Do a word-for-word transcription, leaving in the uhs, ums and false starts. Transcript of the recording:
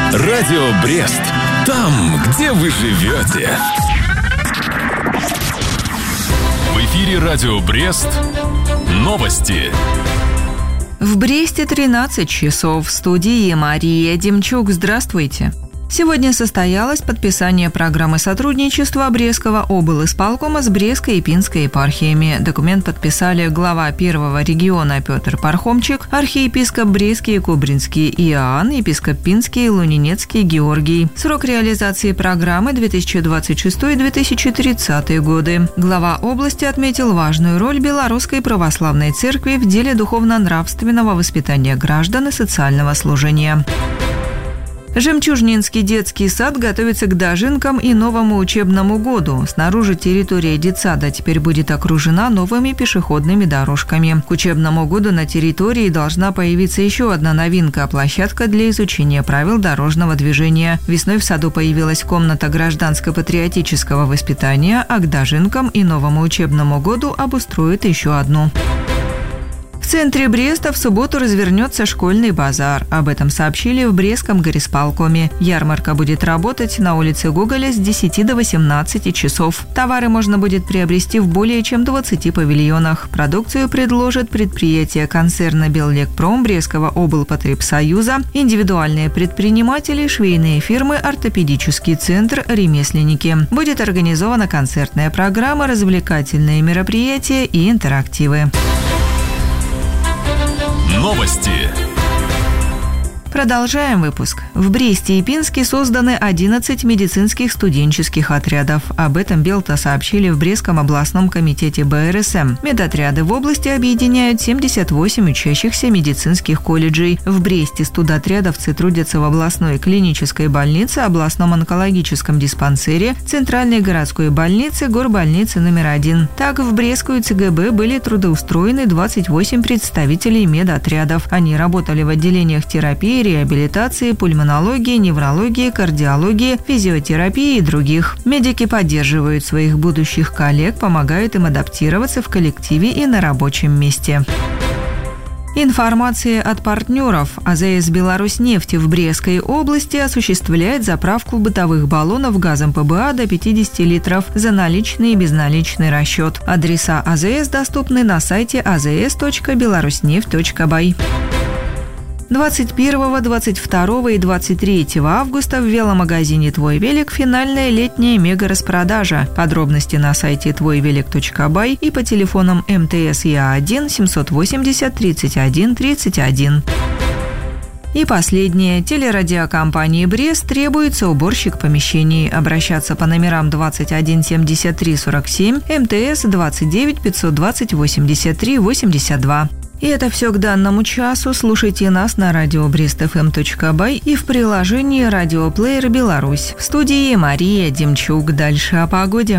Радио Брест. Там, где вы живете. В эфире Радио Брест. Новости. В Бресте тринадцать часов. В студии Мария Демчук. Здравствуйте. Сегодня состоялось подписание программы сотрудничества Брестского облисполкома с Брестской и Пинской епархиями. Документ подписали глава первого региона Петр Пархомчик, архиепископ Брестский и Кубринский Иоанн, епископ Пинский и Лунинецкий Георгий. Срок реализации программы две тысячи двадцать шестой - две тысячи тридцатый годы. Глава области отметил важную роль Белорусской православной церкви в деле духовно-нравственного воспитания граждан и социального служения. Жемчужнинский детский сад готовится к дожинкам и новому учебному году. Снаружи территория детсада теперь будет окружена новыми пешеходными дорожками. К учебному году на территории должна появиться еще одна новинка – площадка для изучения правил дорожного движения. Весной в саду появилась комната гражданско-патриотического воспитания, а к дожинкам и новому учебному году обустроят еще одну. В центре Бреста в субботу развернется школьный базар. Об этом сообщили в Брестском горисполкоме. Ярмарка будет работать на улице Гоголя с десяти до восемнадцати часов. Товары можно будет приобрести в более чем двадцати павильонах. Продукцию предложат предприятия концерна «Беллекпром», Брестского облпотребсоюза, индивидуальные предприниматели, швейные фирмы, ортопедический центр, ремесленники. Будет организована концертная программа, развлекательные мероприятия и интерактивы. Новости. Продолжаем выпуск. В Бресте и Пинске созданы одиннадцать медицинских студенческих отрядов. Об этом Белта сообщили в Брестском областном комитете бэ эр эс эм. Медотряды в области объединяют семьдесят восемь учащихся медицинских колледжей. В Бресте студотрядовцы трудятся в областной клинической больнице, областном онкологическом диспансере, центральной городской больнице, горбольнице номер один. Так, в Брестскую цэ гэ бэ были трудоустроены двадцать восемь представителей медотрядов. Они работали в отделениях терапии, реабилитации, пульмонологии, неврологии, кардиологии, физиотерапии и других. Медики поддерживают своих будущих коллег, помогают им адаптироваться в коллективе и на рабочем месте. Информация от партнеров. а зэ эс «Беларусьнефть» в Брестской области осуществляет заправку бытовых баллонов газом пэ бэ а до пятидесяти литров за наличный и безналичный расчет. Адреса а зэ эс доступны на сайте а зэ эс точка беларуснефть точка бай. двадцать первого, двадцать второго и двадцать третьего августа в веломагазине «Твой велик» финальная летняя мега-распродажа. Подробности на сайте твой велик точка бай и по телефонам эм тэ эс я один семьсот восемьдесят тридцать один тридцать один. И последнее. Телерадиокомпании «Брест» требуется уборщик помещений. Обращаться по номерам двадцать один семьдесят три сорок семь, эм тэ эс двадцать девять пятьсот двадцать восемьдесят три восемьдесят два. И это все к данному часу. Слушайте нас на радио брест эф эм точка бай и в приложении «Радиоплеер Беларусь». В студии Мария Демчук. Дальше о погоде.